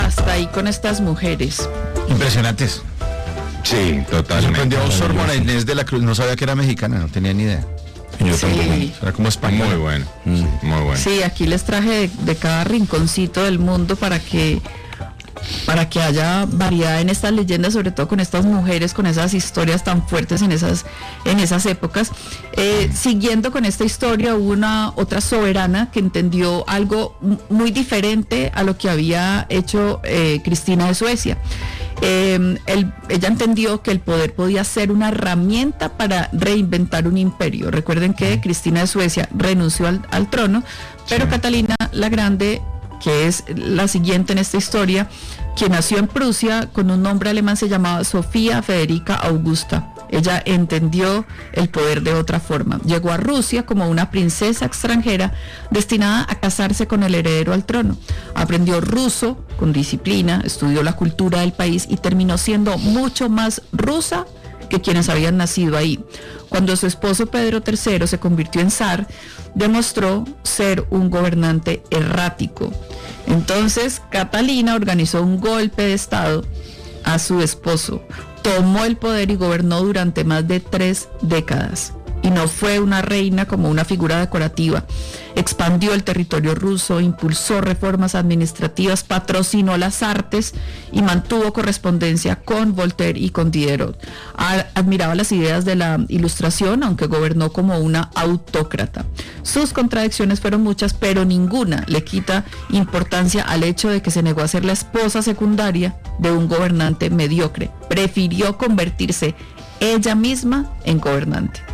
hasta ahí con estas mujeres. Impresionantes. Sí, totalmente. Sorprendió a Sor Mora Inés de la Cruz, no sabía que era mexicana, no tenía ni idea. Yo Sí. tampoco. Era como español. Muy bueno, muy bueno. Sí, aquí les traje de cada rinconcito del mundo para que haya variedad en estas leyendas, sobre todo con estas mujeres, con esas historias tan fuertes en esas épocas. Siguiendo con esta historia, hubo otra soberana que entendió algo muy diferente a lo que había hecho Cristina de Suecia. Ella entendió que el poder podía ser una herramienta para reinventar un imperio. Recuerden que Cristina de Suecia renunció al trono, pero Catalina la Grande, que es la siguiente en esta historia, quien nació en Prusia con un nombre alemán, se llamaba Sofía Federica Augusta. Ella entendió el poder de otra forma. Llegó a Rusia como una princesa extranjera destinada a casarse con el heredero al trono. Aprendió ruso con disciplina, estudió la cultura del país y terminó siendo mucho más rusa que quienes habían nacido ahí. Cuando su esposo Pedro III se convirtió en zar, demostró ser un gobernante errático. Entonces, Catalina organizó un golpe de estado a su esposo, tomó el poder y gobernó durante más de 3 décadas. Y no fue una reina como una figura decorativa. Expandió el territorio ruso, impulsó reformas administrativas, patrocinó las artes y mantuvo correspondencia con Voltaire y con Diderot. Admiraba las ideas de la Ilustración, aunque gobernó como una autócrata. Sus contradicciones fueron muchas, pero ninguna le quita importancia al hecho de que se negó a ser la esposa secundaria de un gobernante mediocre. Prefirió convertirse ella misma en gobernante.